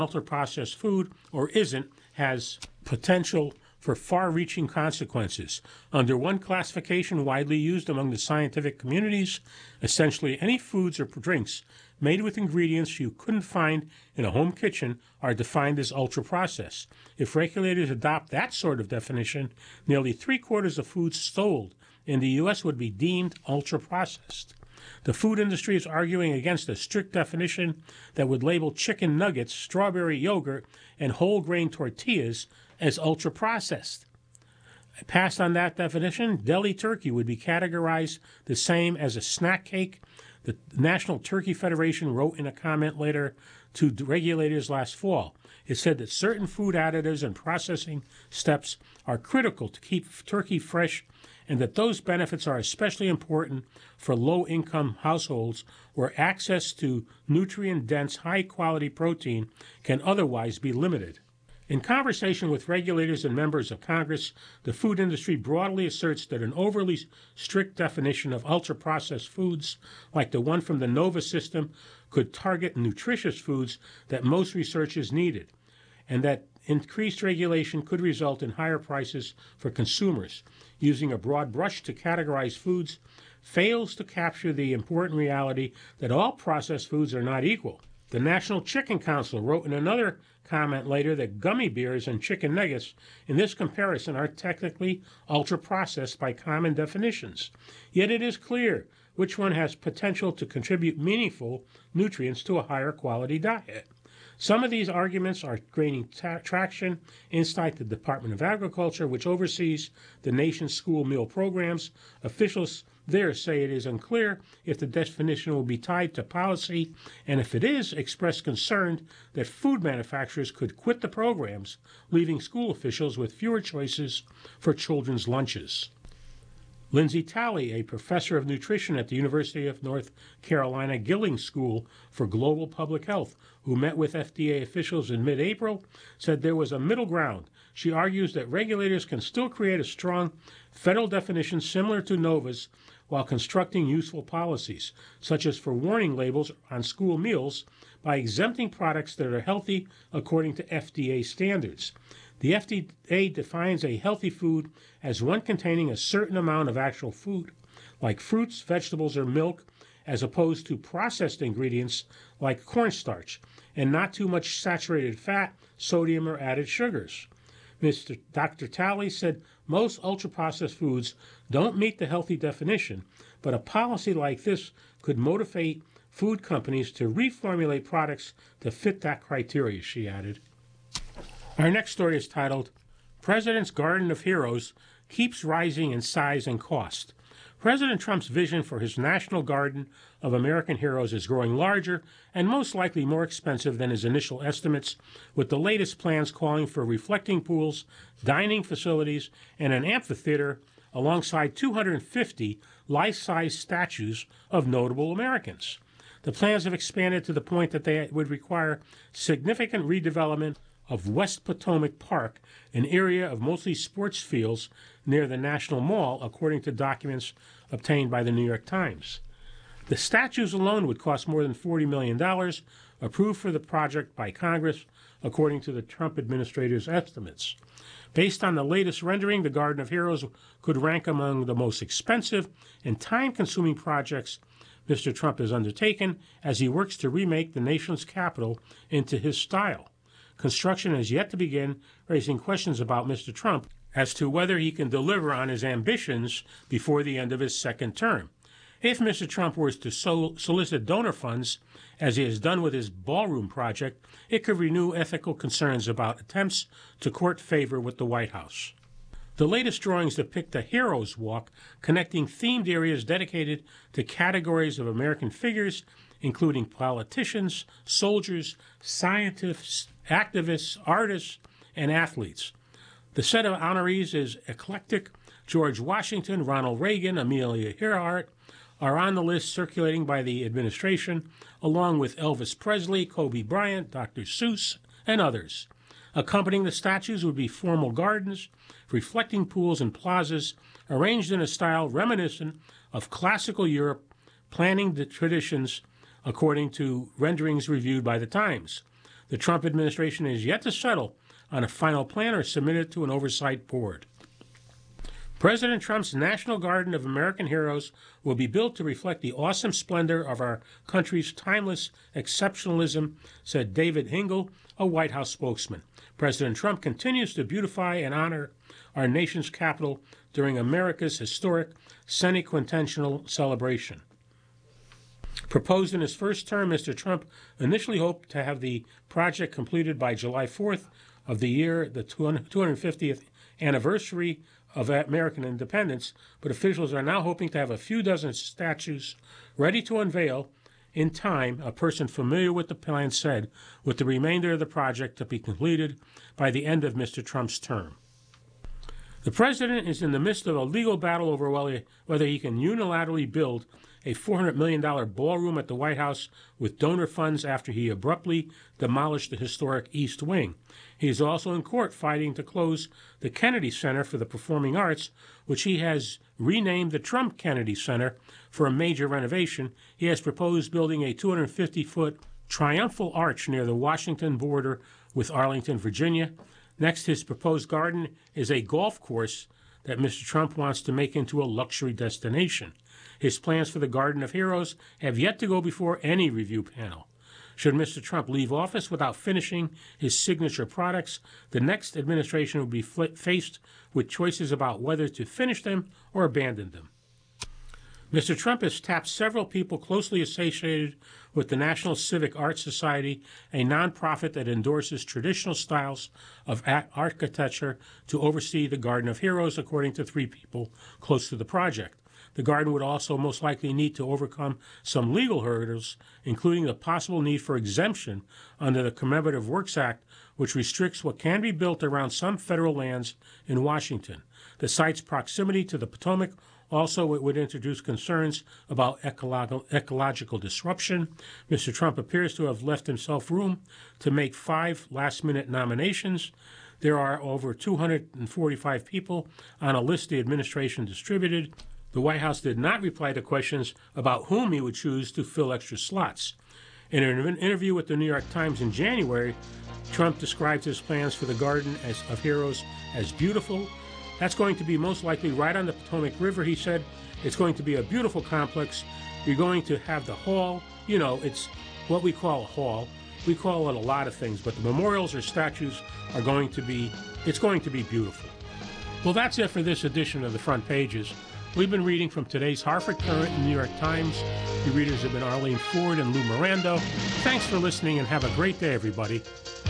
ultra-processed food or isn't has potential for far-reaching consequences. Under one classification widely used among the scientific communities, essentially any foods or drinks made with ingredients you couldn't find in a home kitchen are defined as ultra-processed. If regulators adopt that sort of definition, nearly three-quarters of foods sold in the U.S. would be deemed ultra-processed. The food industry is arguing against a strict definition that would label chicken nuggets, strawberry yogurt, and whole grain tortillas as ultra-processed. Passed on that definition, deli turkey would be categorized the same as a snack cake. The National Turkey Federation wrote in a comment letter to regulators last fall. It said that certain food additives and processing steps are critical to keep turkey fresh, and that those benefits are especially important for low-income households where access to nutrient-dense, high-quality protein can otherwise be limited. In conversation with regulators and members of Congress, the food industry broadly asserts that an overly strict definition of ultra-processed foods, like the one from the NOVA system, could target nutritious foods that most researchers needed, and that increased regulation could result in higher prices for consumers. Using a broad brush to categorize foods fails to capture the important reality that all processed foods are not equal. The National Chicken Council wrote in another comment later that gummy bears and chicken nuggets in this comparison are technically ultra-processed by common definitions. Yet it is clear which one has potential to contribute meaningful nutrients to a higher quality diet. Some of these arguments are gaining traction inside the Department of Agriculture, which oversees the nation's school meal programs. Officials there say it is unclear if the definition will be tied to policy, and if it is, express concern that food manufacturers could quit the programs, leaving school officials with fewer choices for children's lunches. Lindsay Talley, a professor of nutrition at the University of North Carolina Gilling School for Global Public Health, who met with FDA officials in mid-April, said there was a middle ground. She argues that regulators can still create a strong federal definition similar to NOVA's while constructing useful policies, such as for warning labels on school meals, by exempting products that are healthy according to FDA standards. The FDA defines a healthy food as one containing a certain amount of actual food, like fruits, vegetables, or milk, as opposed to processed ingredients like cornstarch, and not too much saturated fat, sodium, or added sugars. Dr. Talley said most ultra-processed foods don't meet the healthy definition, but a policy like this could motivate food companies to reformulate products to fit that criteria, she added. Our next story is titled, President's Garden of Heroes Keeps Rising in Size and Cost. President Trump's vision for his National Garden of American Heroes is growing larger and most likely more expensive than his initial estimates, with the latest plans calling for reflecting pools, dining facilities, and an amphitheater alongside 250 life-size statues of notable Americans. The plans have expanded to the point that they would require significant redevelopment of West Potomac Park, an area of mostly sports fields near the National Mall, according to documents obtained by the New York Times. The statues alone would cost more than $40 million, approved for the project by Congress, according to the Trump administrator's estimates. Based on the latest rendering, the Garden of Heroes could rank among the most expensive and time-consuming projects Mr. Trump has undertaken as he works to remake the nation's capital into his style. Construction has yet to begin, raising questions about Mr. Trump as to whether he can deliver on his ambitions before the end of his second term. If Mr. Trump were to solicit donor funds, as he has done with his ballroom project, it could renew ethical concerns about attempts to court favor with the White House. The latest drawings depict a hero's walk connecting themed areas dedicated to categories of American figures, including politicians, soldiers, scientists, activists, artists, and athletes. The set of honorees is eclectic. George Washington, Ronald Reagan, Amelia Earhart are on the list circulating by the administration, along with Elvis Presley, Kobe Bryant, Dr. Seuss, and others. Accompanying the statues would be formal gardens, reflecting pools and plazas arranged in a style reminiscent of classical Europe, planning the traditions according to renderings reviewed by the Times. The Trump administration is yet to settle on a final plan or submit it to an oversight board. President Trump's National Garden of American Heroes will be built to reflect the awesome splendor of our country's timeless exceptionalism, said David Hingle, a White House spokesman. President Trump continues to beautify and honor our nation's capital during America's historic semi-quintennial celebration. Proposed in his first term, Mr. Trump initially hoped to have the project completed by July 4th of the year, the 250th anniversary of American independence, but officials are now hoping to have a few dozen statues ready to unveil in time, a person familiar with the plan said, with the remainder of the project to be completed by the end of Mr. Trump's term. The president is in the midst of a legal battle over whether he can unilaterally build a $400 million ballroom at the White House with donor funds after he abruptly demolished the historic East Wing. He is also in court fighting to close the Kennedy Center for the Performing Arts, which he has renamed the Trump Kennedy Center for a major renovation. He has proposed building a 250-foot triumphal arch near the Washington border with Arlington, Virginia. Next, his proposed garden is a golf course that Mr. Trump wants to make into a luxury destination. His plans for the Garden of Heroes have yet to go before any review panel. Should Mr. Trump leave office without finishing his signature products, the next administration will be faced with choices about whether to finish them or abandon them. Mr. Trump has tapped several people closely associated with the National Civic Arts Society, a nonprofit that endorses traditional styles of architecture, to oversee the Garden of Heroes, according to 3 people close to the project. The garden would also most likely need to overcome some legal hurdles, including the possible need for exemption under the Commemorative Works Act, which restricts what can be built around some federal lands in Washington. The site's proximity to the Potomac also would introduce concerns about ecological disruption. Mr. Trump appears to have left himself room to make 5 last-minute nominations. There are over 245 people on a list the administration distributed. The White House did not reply to questions about whom he would choose to fill extra slots. In an interview with the New York Times in January, Trump described his plans for the Garden of Heroes as beautiful. That's going to be most likely right on the Potomac River, he said. It's going to be a beautiful complex. You're going to have the hall. You know, it's what we call a hall. We call it a lot of things, but the memorials or statues are going to be beautiful. Well, that's it for this edition of the Front Pages. We've been reading from today's Hartford Courant and New York Times. The readers have been Arlene Ford and Lou Miranda. Thanks for listening and have a great day, everybody.